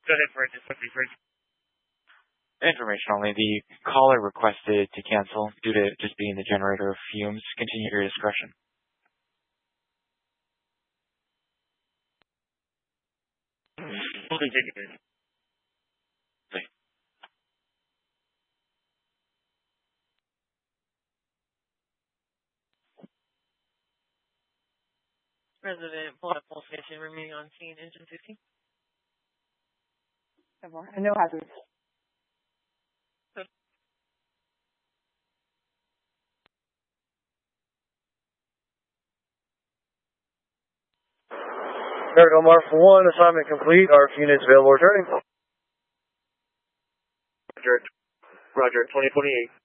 Go ahead, Fred. Just quickly, Fred. Information only. The caller requested to cancel due to just being the generator of fumes. Continue your discretion. We'll continue. Resident, pull up full station, remaining on scene, engine 15. And no hazards. American Omar for 1, assignment complete. Our units available returning. Roger, 2028.